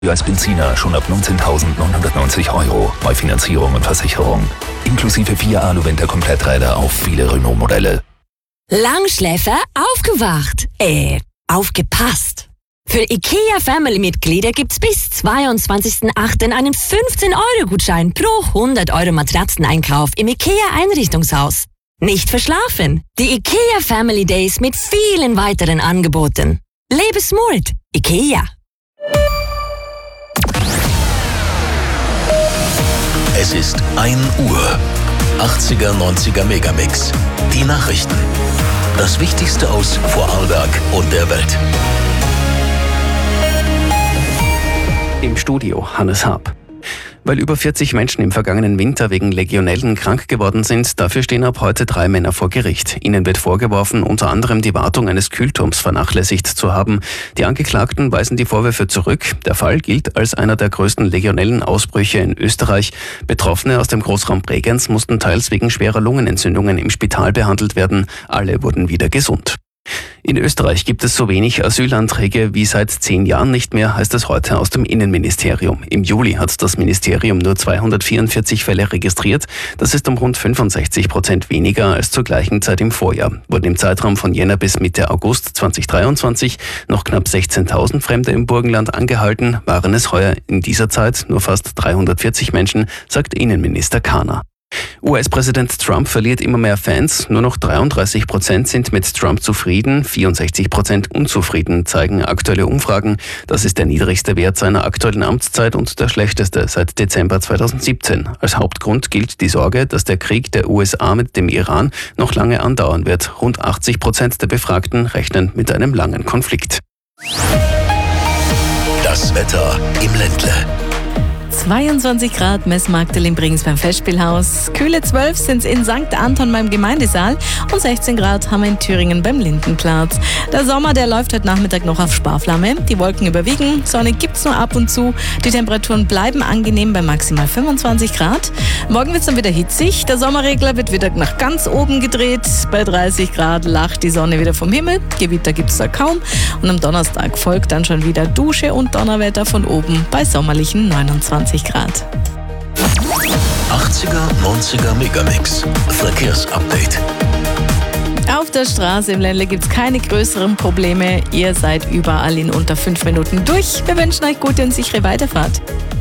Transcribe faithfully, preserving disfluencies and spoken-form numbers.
Als Benziner schon ab neunzehntausendneunhundertneunzig Euro bei Finanzierung und Versicherung. Inklusive vier Alu-Winter-Kompletträder auf viele Renault-Modelle. Langschläfer aufgewacht. Äh, aufgepasst. Für IKEA-Family-Mitglieder gibt's bis zweiundzwanzigsten achten einen fünfzehn Euro Gutschein pro hundert Euro Matratzeneinkauf im IKEA-Einrichtungshaus. Nicht verschlafen. Die IKEA Family Days mit vielen weiteren Angeboten. Lebe smart. IKEA. Es ist ein Uhr. achtziger, neunziger Megamix. Die Nachrichten. Das Wichtigste aus Vorarlberg und der Welt. Im Studio Hannes Haab. Weil über vierzig Menschen im vergangenen Winter wegen Legionellen krank geworden sind, dafür stehen ab heute drei Männer vor Gericht. Ihnen wird vorgeworfen, unter anderem die Wartung eines Kühlturms vernachlässigt zu haben. Die Angeklagten weisen die Vorwürfe zurück. Der Fall gilt als einer der größten Legionellenausbrüche in Österreich. Betroffene aus dem Großraum Bregenz mussten teils wegen schwerer Lungenentzündungen im Spital behandelt werden. Alle wurden wieder gesund. In Österreich gibt es so wenig Asylanträge wie seit zehn Jahren nicht mehr, heißt es heute aus dem Innenministerium. Im Juli hat das Ministerium nur zweihundertvierundvierzig Fälle registriert. Das ist um rund fünfundsechzig Prozent weniger als zur gleichen Zeit im Vorjahr. Wurden im Zeitraum von Jänner bis Mitte August zweitausenddreiundzwanzig noch knapp sechzehntausend Fremde im Burgenland angehalten, waren es heuer in dieser Zeit nur fast dreihundertvierzig Menschen, sagt Innenminister Kahner. U S-Präsident Trump verliert immer mehr Fans. Nur noch dreiunddreißig Prozent sind mit Trump zufrieden, vierundsechzig Prozent unzufrieden, zeigen aktuelle Umfragen. Das ist der niedrigste Wert seiner aktuellen Amtszeit und der schlechteste seit Dezember zweitausendsiebzehn. Als Hauptgrund gilt die Sorge, dass der Krieg der U S A mit dem Iran noch lange andauern wird. Rund achtzig Prozent der Befragten rechnen mit einem langen Konflikt. Das Wetter im Ländle. zweiundzwanzig Grad Messmarktel in Bregenz beim Festspielhaus. Kühle zwölf sind es in Sankt Anton beim Gemeindesaal und sechzehn Grad haben wir in Thüringen beim Lindenplatz. Der Sommer, der läuft heute Nachmittag noch auf Sparflamme. Die Wolken überwiegen, Sonne gibt's nur ab und zu. Die Temperaturen bleiben angenehm bei maximal fünfundzwanzig Grad. Morgen wird's dann wieder hitzig. Der Sommerregler wird wieder nach ganz oben gedreht. Bei dreißig Grad lacht die Sonne wieder vom Himmel. Gewitter gibt's da kaum. Und am Donnerstag folgt dann schon wieder Dusche und Donnerwetter von oben bei sommerlichen neunundzwanzig Grad. achtziger, neunziger Megamix. Verkehrsupdate. Auf der Straße im Ländle gibt es keine größeren Probleme. Ihr seid überall in unter fünf Minuten durch. Wir wünschen euch gute und sichere Weiterfahrt.